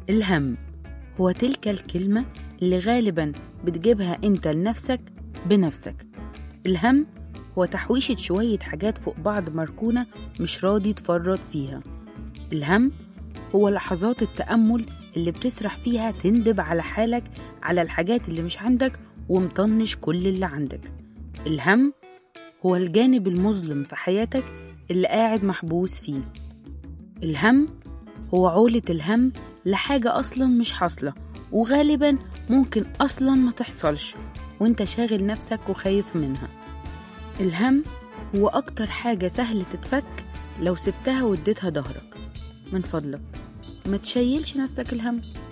الهم هو تلك الكلمة اللي غالبا بتجيبها انت لنفسك بنفسك. الهم هو تحويشة شوية حاجات فوق بعض مركونة مش راضي تفرط فيها. الهم هو لحظات التأمل اللي بتسرح فيها تندب على حالك، على الحاجات اللي مش عندك ومطنش كل اللي عندك. الهم هو الجانب المظلم في حياتك اللي قاعد محبوس فيه. الهم هو عولة الهم لحاجة أصلا مش حاصلة، وغالبا ممكن أصلا ما تحصلش وانت شاغل نفسك وخايف منها. الهم هو أكتر حاجة سهل تتفك لو سبتها واديتها ظهرك. من فضلك ما تشيلش نفسك الهم.